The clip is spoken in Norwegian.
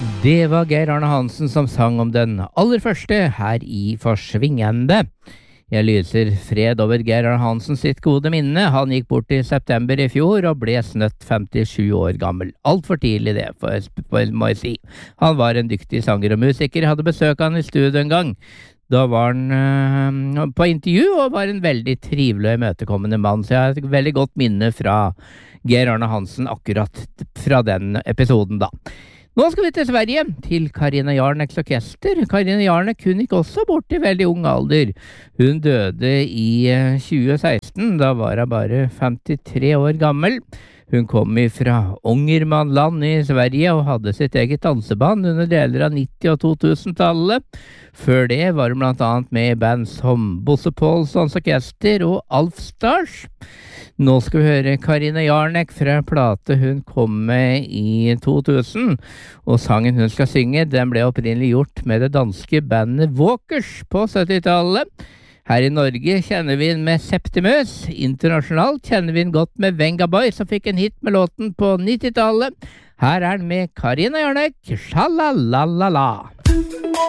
Det var Geir Arne Hansen som sang om den aller første her i Forsvingende. Jeg lyser fred over Geir Arne Hansen sitt gode minne. Han gikk bort i september i fjor og ble snøtt 57 år gammel. Alt for tidlig det, må jeg si. Han var en dyktig sanger og musiker. Jeg hadde besøk av han i studio en gang. Da var han på intervju og var en veldig trivelig og imøtekommende mann. Så jeg har et veldig godt minne fra Geir Arne Hansen akkurat fra den episoden da. Nå skal vi til Sverige, til Carina Jarneks orkester. Carina Jarnek hun gikk også bort i veldig ung alder. Hun døde i 2016, da var hun bare 53 år gammel. Hun kom fra Ångermanland i Sverige og hadde sitt eget danseband under deler av 90- og 2000-tallet. Før det var hun blant annet med i band som Bosse Paulssons orkester og Alf Stars. Nå skal vi høre Carina Jarnek fra plate hun kom med i 2000, og sangen hun skal synge, den ble opprinnelig gjort med det danske bandet Walkers på 70-tallet. Her i Norge kjenner vi den med Septimus, internasjonalt kjenner vi den godt med Venga Boy, som fikk en hit med låten på 90-tallet. Her er den med Carina Jarnek, Sjalalala.